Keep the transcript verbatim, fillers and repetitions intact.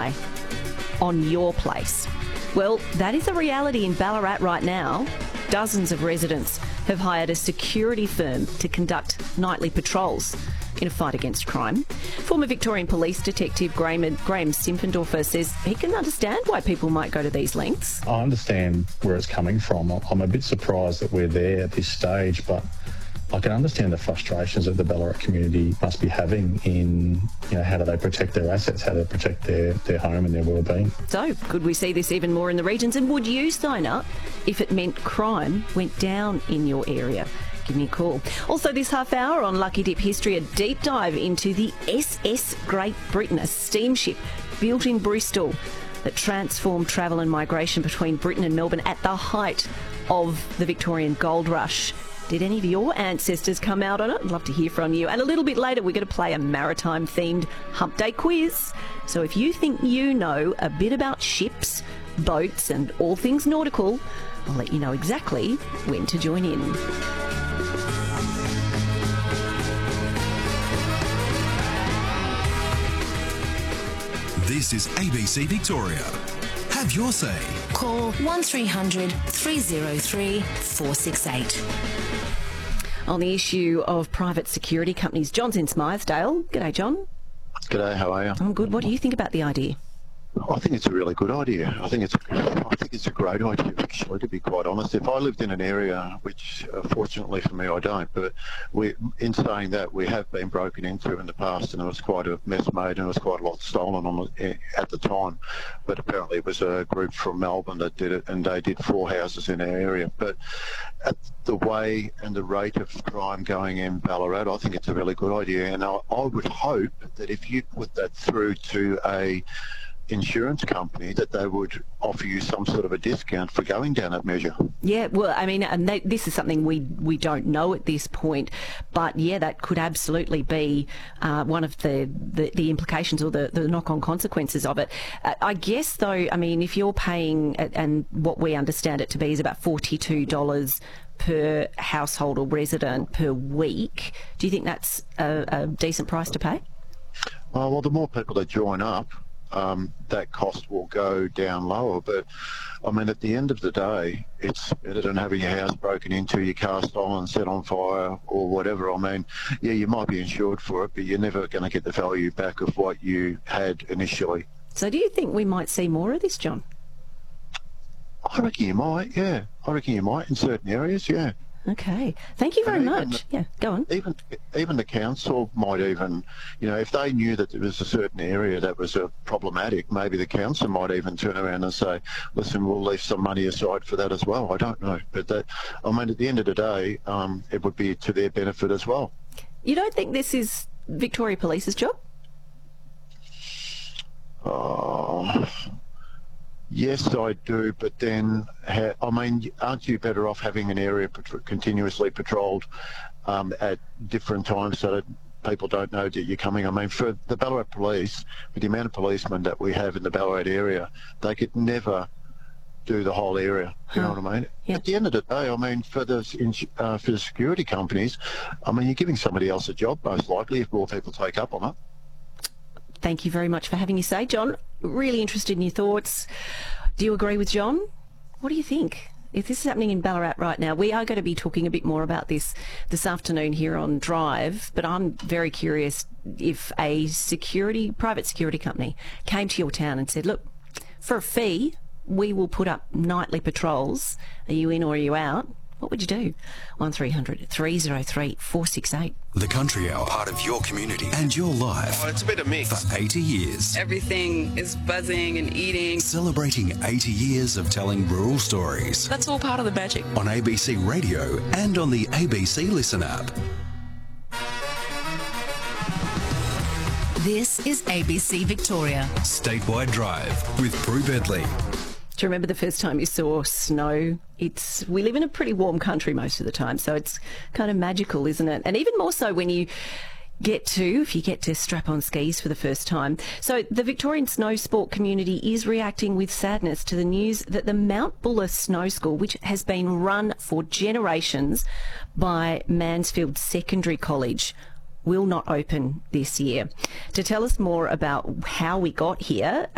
eye on your place. Well, that is a reality in Ballarat right now. Dozens of residents have hired a security firm to conduct nightly patrols in a fight against crime. Former Victorian Police Detective Graham, Graham Simpendorfer says he can understand why people might go to these lengths. I understand where it's coming from. I'm a bit surprised that we're there at this stage, but I can understand the frustrations that the Ballarat community must be having in, you know, how do they protect their assets, how do they protect their, their home and their well-being. So, could we see this even more in the regions? And would you sign up if it meant crime went down in your area? Give me a call. Also this half hour on Lucky Dip History, a deep dive into the S S Great Britain, a steamship built in Bristol that transformed travel and migration between Britain and Melbourne at the height of the Victorian gold rush. Did any of your ancestors come out on it? I'd love to hear from you. And a little bit later, we're going to play a maritime-themed Hump Day quiz. So if you think you know a bit about ships, boats and all things nautical, I'll let you know exactly when to join in. This is A B C Victoria. Have your say. Call one three hundred three oh three four six eight. On the issue of private security companies, John's in Smythdale. G'day, John. G'day, how are you? I'm good. What do you think about the idea? I think it's a really good idea. I think it's I think it's a great idea, actually, to be quite honest. If I lived in an area, which uh, fortunately for me I don't, but we, in saying that, we have been broken into in the past, and there was quite a mess made, and there was quite a lot stolen on it at the time. But apparently it was a group from Melbourne that did it, and they did four houses in our area. But at the way and the rate of crime going in Ballarat, I think it's a really good idea, and I, I would hope that if you put that through to a insurance company, that they would offer you some sort of a discount for going down that measure. Yeah, well, I mean, and they, this is something we we don't know at this point, but yeah, that could absolutely be uh, one of the, the, the implications or the, the knock-on consequences of it. Uh, I guess, though, I mean, if you're paying, and what we understand it to be is about forty-two dollars per household or resident per week, do you think that's a, a decent price to pay? Uh, well, the more people that join up, Um, that cost will go down lower. But I mean, at the end of the day, it's better than having your house broken into, your car stolen, set on fire or whatever. I mean, yeah, you might be insured for it, but you're never going to get the value back of what you had initially. So do you think we might see more of this, John? I reckon you might, yeah. I reckon you might in certain areas, yeah. Okay. Thank you very much. The, yeah, go on. Even even the council might even, you know, if they knew that there was a certain area that was uh, problematic, maybe the council might even turn around and say, listen, we'll leave some money aside for that as well. I don't know. But that, I mean, at the end of the day, um, it would be to their benefit as well. You don't think this is Victoria Police's job? Oh... Yes, I do, but then, ha I mean, aren't you better off having an area pat continuously patrolled um, at different times so that people don't know that you're coming? I mean, for the Ballarat Police, with the amount of policemen that we have in the Ballarat area, they could never do the whole area. You huh. know what I mean? Yeah. At the end of the day, I mean, for the, uh, for the security companies, I mean, you're giving somebody else a job, most likely, if more people take up on it. Thank you very much for having your say, John. Really interested in your thoughts. Do you agree with John? What do you think? If this is happening in Ballarat right now, we are going to be talking a bit more about this this afternoon here on Drive, but I'm very curious if a security, private security company came to your town and said, look, for a fee, we will put up nightly patrols. Are you in or are you out? What would you do? one three hundred three oh three four six eight. The Country Hour, part of your community and your life. Oh, it's a bit of mix. For eighty years. Everything is buzzing and eating. Celebrating eighty years of telling rural stories. That's all part of the magic. On A B C Radio and on the A B C Listen app. This is A B C Victoria. Statewide Drive with Prue Bedley. Do you remember the first time you saw snow? It's we live in a pretty warm country most of the time, so it's kind of magical, isn't it? And even more so when you get to, if you get to strap on skis for the first time. So the Victorian snow sport community is reacting with sadness to the news that the Mount Buller Snow School, which has been run for generations by Mansfield Secondary College, will not open this year. To tell us more about how we got here,